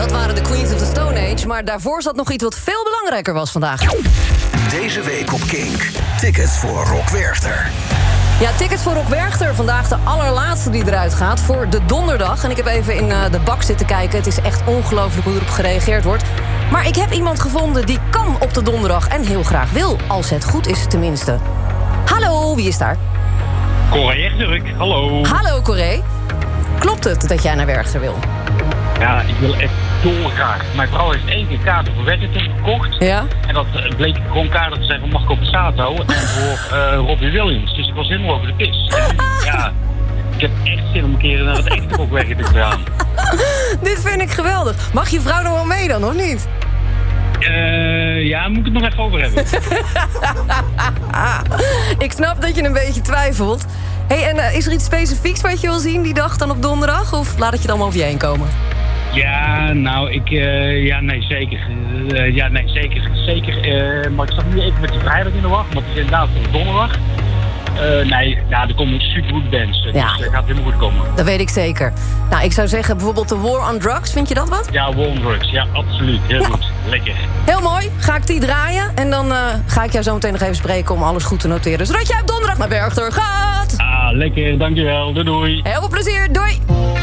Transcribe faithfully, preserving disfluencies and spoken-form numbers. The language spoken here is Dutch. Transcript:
Dat waren de Queens of the Stone Age, maar daarvoor zat nog iets wat veel belangrijker was vandaag. Deze week op Kink. Tickets voor Rock Werchter. Ja, tickets voor Rock Werchter. Vandaag de allerlaatste die eruit gaat voor de donderdag. En ik heb even in uh, de bak zitten kijken. Het is echt ongelooflijk hoe erop gereageerd wordt. Maar ik heb iemand gevonden die kan op de donderdag en heel graag wil. Als het goed is tenminste. Hallo, wie is daar? Coré Echteruk, hallo. Hallo Coré. Klopt het dat jij naar Werchter wil? Ja, ik wil echt dolgraag. Mijn vrouw heeft één keer kaarten voor Werchter gekocht. Ja? En dat uh, bleek gewoon kaarten te zijn van Marco Borsato en voor uh, Robbie Williams. Dus ik was helemaal over de pis. En, ja, ik heb echt zin om een keer naar het echte Rock Werchter te gaan. Dit vind ik geweldig. Mag je vrouw nog wel mee dan, of niet? Uh, ja, moet ik het nog even over hebben. Ik snap dat je een beetje twijfelt. Hey, en uh, is er iets specifieks wat je wil zien die dag dan op donderdag? Of laat het je dan allemaal over je heen komen? Ja, nou, ik... Uh, ja, nee, zeker. Uh, ja, nee, zeker. Zeker. Uh, maar ik zat nu even met die vrijdag in de wacht. Want het is inderdaad voor donderdag. Uh, nee, ja, er komen super goed bands. Dus ja, dat gaat helemaal goed komen. Dat weet ik zeker. Nou, ik zou zeggen bijvoorbeeld de War on Drugs. Vind je dat wat? Ja, War on Drugs. Ja, absoluut. Heel ja. goed. Lekker. Heel mooi. Ga ik die draaien. En dan uh, ga ik jou zo meteen nog even spreken om alles goed te noteren. Zodat jij op donderdag naar Werchter gaat. Ah, lekker. Dankjewel. Doei doei. Heel veel plezier. Doei.